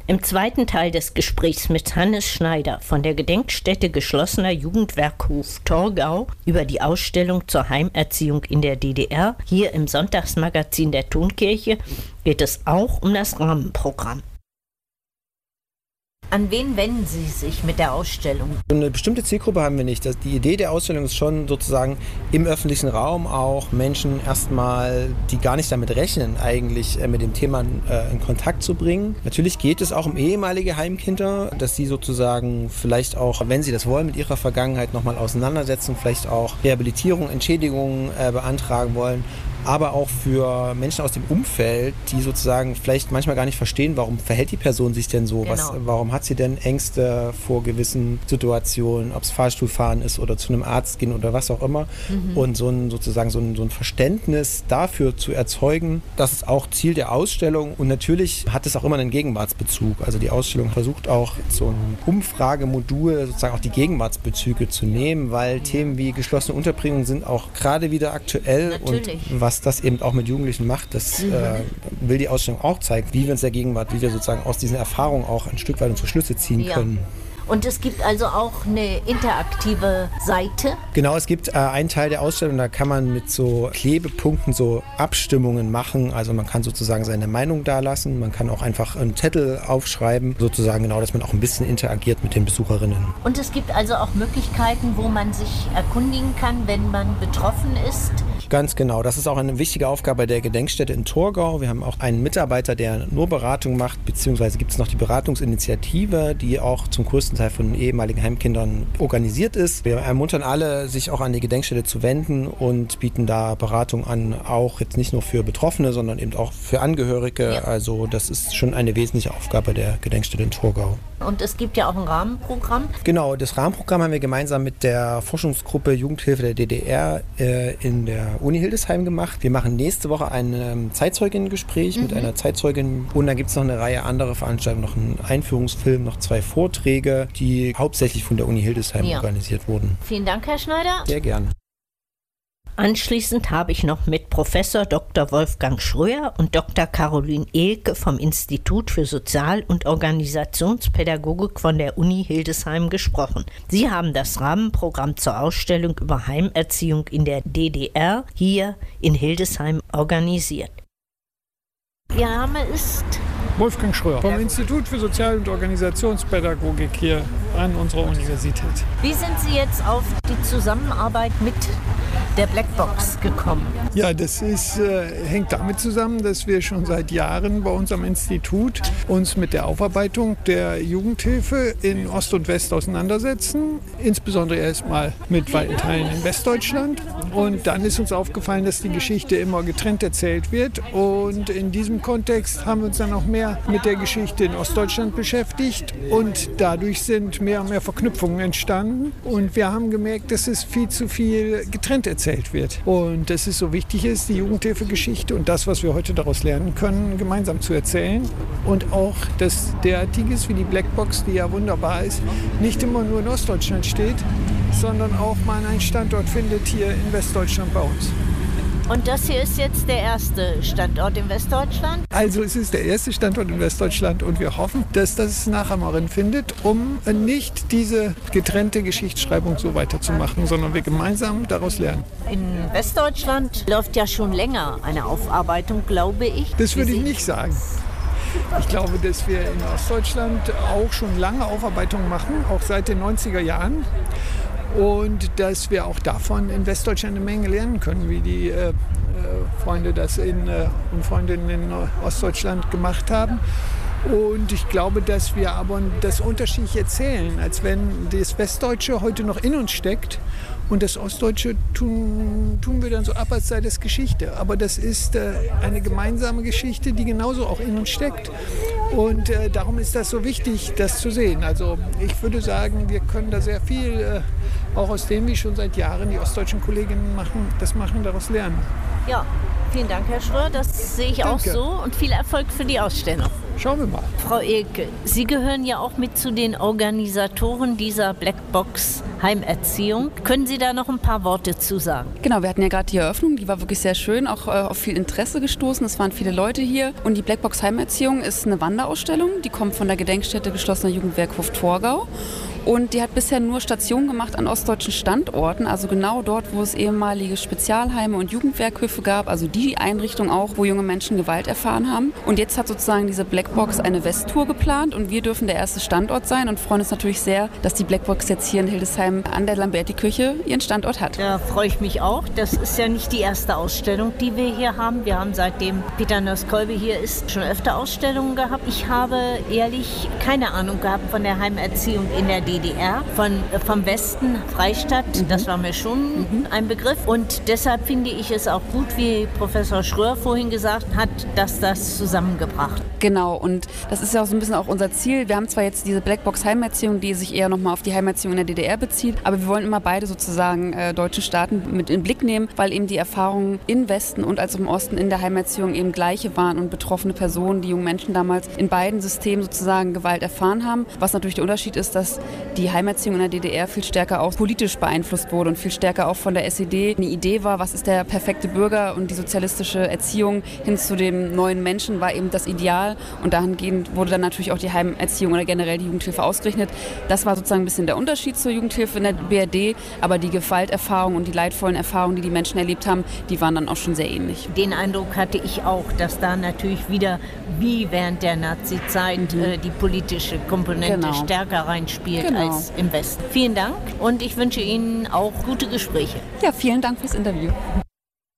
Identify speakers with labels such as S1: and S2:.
S1: Im zweiten Teil des Gesprächs mit Hannes Schneider von der Gedenkstätte Geschlossener Jugendwerkhof Torgau über die Ausstellung zur Heimerziehung in der DDR, hier im Sonntagsmagazin der Tonkirche, geht es auch um das Rahmenprogramm. An wen wenden Sie sich mit der Ausstellung?
S2: Eine bestimmte Zielgruppe haben wir nicht. Die Idee der Ausstellung ist schon sozusagen im öffentlichen Raum auch Menschen erstmal, die gar nicht damit rechnen, eigentlich mit dem Thema in Kontakt zu bringen. Natürlich geht es auch um ehemalige Heimkinder, dass sie sozusagen vielleicht auch, wenn sie das wollen, mit ihrer Vergangenheit nochmal auseinandersetzen, vielleicht auch Rehabilitierung, Entschädigung beantragen wollen. Aber auch für Menschen aus dem Umfeld, die sozusagen vielleicht manchmal gar nicht verstehen, warum verhält die Person sich denn so?
S1: Genau.
S2: Warum hat sie denn Ängste vor gewissen Situationen, ob es Fahrstuhlfahren ist oder zu einem Arzt gehen oder was auch immer. Und so ein Verständnis dafür zu erzeugen, das ist auch Ziel der Ausstellung. Und natürlich hat es auch immer einen Gegenwartsbezug. Also die Ausstellung versucht auch so ein Umfragemodul sozusagen auch die Gegenwartsbezüge zu nehmen, weil Themen wie geschlossene Unterbringung sind auch gerade wieder aktuell.
S1: Natürlich.
S2: Und was das eben auch mit Jugendlichen macht, das will die Ausstellung auch zeigen, wie wir uns der Gegenwart, wie wir sozusagen aus diesen Erfahrungen auch ein Stück weit unsere Schlüsse ziehen können.
S1: Und es gibt also auch eine interaktive Seite?
S2: Genau, es gibt einen Teil der Ausstellung, da kann man mit so Klebepunkten so Abstimmungen machen. Also man kann sozusagen seine Meinung dalassen, man kann auch einfach einen Zettel aufschreiben, sozusagen genau, dass man auch ein bisschen interagiert mit den Besucherinnen.
S1: Und es gibt also auch Möglichkeiten, wo man sich erkundigen kann, wenn man betroffen ist?
S2: Ganz genau, das ist auch eine wichtige Aufgabe der Gedenkstätte in Torgau. Wir haben auch einen Mitarbeiter, der nur Beratung macht, beziehungsweise gibt es noch die Beratungsinitiative, die auch zum größten Teil von ehemaligen Heimkindern organisiert ist. Wir ermuntern alle, sich auch an die Gedenkstätte zu wenden und bieten da Beratung an, auch jetzt nicht nur für Betroffene, sondern eben auch für Angehörige. Ja. Also das ist schon eine wesentliche Aufgabe der Gedenkstätte in Torgau.
S1: Und es gibt ja auch ein Rahmenprogramm.
S2: Genau, das Rahmenprogramm haben wir gemeinsam mit der Forschungsgruppe Jugendhilfe der DDR in der Uni Hildesheim gemacht. Wir machen nächste Woche ein Zeitzeuginnengespräch mit einer Zeitzeugin und dann gibt es noch eine Reihe anderer Veranstaltungen, noch einen Einführungsfilm, noch 2 Vorträge, die hauptsächlich von der Uni Hildesheim organisiert wurden.
S1: Vielen Dank, Herr Schneider.
S2: Sehr gern.
S1: Anschließend habe ich noch mit Professor Dr. Wolfgang Schröer und Dr. Caroline Ehlke vom Institut für Sozial- und Organisationspädagogik von der Uni Hildesheim gesprochen. Sie haben das Rahmenprogramm zur Ausstellung über Heimerziehung in der DDR hier in Hildesheim organisiert. Ihr Name ist?
S3: Wolfgang Schröer vom Institut für Sozial- und Organisationspädagogik hier an unserer Universität.
S1: Wie sind Sie jetzt auf die Zusammenarbeit mit der Blackbox gekommen?
S3: Ja, das hängt damit zusammen, dass wir schon seit Jahren bei uns am Institut uns mit der Aufarbeitung der Jugendhilfe in Ost und West auseinandersetzen. Insbesondere erstmal mit weiten Teilen in Westdeutschland. Und dann ist uns aufgefallen, dass die Geschichte immer getrennt erzählt wird. Und in diesem Kontext haben wir uns dann auch mehr mit der Geschichte in Ostdeutschland beschäftigt. Und dadurch sind mehr und mehr Verknüpfungen entstanden. Und wir haben gemerkt, dass es viel zu viel getrennt erzählt wird. Und dass es so wichtig ist, die Jugendhilfegeschichte und das, was wir heute daraus lernen können, gemeinsam zu erzählen. Und auch, dass derartiges wie die Blackbox, die ja wunderbar ist, nicht immer nur in Ostdeutschland steht, sondern auch mal einen Standort findet hier in Westdeutschland bei uns.
S1: Und das hier ist jetzt der erste Standort in Westdeutschland?
S3: Also es ist der erste Standort in Westdeutschland und wir hoffen, dass das Nachahmerin findet, um nicht diese getrennte Geschichtsschreibung so weiterzumachen, sondern wir gemeinsam daraus lernen.
S1: In Westdeutschland läuft ja schon länger eine Aufarbeitung, glaube ich.
S3: Das würde ich nicht sagen. Ich glaube, dass wir in Ostdeutschland auch schon lange Aufarbeitungen machen, auch seit den 90er Jahren. Und dass wir auch davon in Westdeutschland eine Menge lernen können, wie die Freunde das und Freundinnen in Ostdeutschland gemacht haben. Und ich glaube, dass wir aber das unterschiedlich erzählen, als wenn das Westdeutsche heute noch in uns steckt und das Ostdeutsche tun wir dann so ab, als sei das Geschichte. Aber das ist eine gemeinsame Geschichte, die genauso auch in uns steckt. Und darum ist das so wichtig, das zu sehen. Also ich würde sagen, wir können da sehr viel, auch aus dem, wie schon seit Jahren die ostdeutschen Kolleginnen machen, daraus lernen.
S1: Ja, vielen Dank, Herr Schröer. Das sehe ich auch so und viel Erfolg für die Ausstellung.
S3: Schauen wir mal.
S1: Frau Elke, Sie gehören ja auch mit zu den Organisatoren dieser Blackbox Heimerziehung. Können Sie da noch ein paar Worte zu sagen?
S4: Genau, wir hatten ja gerade die Eröffnung, die war wirklich sehr schön, auch auf viel Interesse gestoßen. Es waren viele Leute hier. Und die Blackbox Heimerziehung ist eine Wanderausstellung, die kommt von der Gedenkstätte Geschlossener Jugendwerk Hof-Torgau. Und die hat bisher nur Stationen gemacht an ostdeutschen Standorten, also genau dort, wo es ehemalige Spezialheime und Jugendwerkhöfe gab, also die Einrichtung auch, wo junge Menschen Gewalt erfahren haben. Und jetzt hat sozusagen diese Blackbox eine Westtour geplant und wir dürfen der erste Standort sein und freuen uns natürlich sehr, dass die Blackbox jetzt hier in Hildesheim an der Lamberti-Kirche ihren Standort hat.
S1: Da freue ich mich auch. Das ist ja nicht die erste Ausstellung, die wir hier haben. Wir haben seitdem Peter Nörs-Kolbe hier ist schon öfter Ausstellungen gehabt. Ich habe ehrlich keine Ahnung gehabt von der Heimerziehung in der DDR, vom Westen, Freistadt, das war mir schon ein Begriff. Und deshalb finde ich es auch gut, wie Professor Schröer vorhin gesagt hat, dass das zusammengebracht.
S4: Genau, und das ist ja auch so ein bisschen auch unser Ziel. Wir haben zwar jetzt diese Blackbox Heimerziehung, die sich eher nochmal auf die Heimerziehung in der DDR bezieht, aber wir wollen immer beide sozusagen deutschen Staaten mit in den Blick nehmen, weil eben die Erfahrungen im Westen und als auch im Osten in der Heimerziehung eben gleiche waren und betroffene Personen, die jungen Menschen damals in beiden Systemen sozusagen Gewalt erfahren haben. Was natürlich der Unterschied ist, dass die Heimerziehung in der DDR viel stärker auch politisch beeinflusst wurde und viel stärker auch von der SED eine Idee war, was ist der perfekte Bürger, und die sozialistische Erziehung hin zu dem neuen Menschen war eben das Ideal, und dahingehend wurde dann natürlich auch die Heimerziehung oder generell die Jugendhilfe ausgerichtet. Das war sozusagen ein bisschen der Unterschied zur Jugendhilfe in der BRD, aber die Gewalterfahrungen und die leidvollen Erfahrungen, die die Menschen erlebt haben, die waren dann auch schon sehr ähnlich.
S1: Den Eindruck hatte ich auch, dass da natürlich wieder, wie während der Nazi-Zeit, die politische Komponente stärker reinspielt als im Westen. Vielen Dank und ich wünsche Ihnen auch gute Gespräche.
S4: Ja, vielen Dank fürs Interview.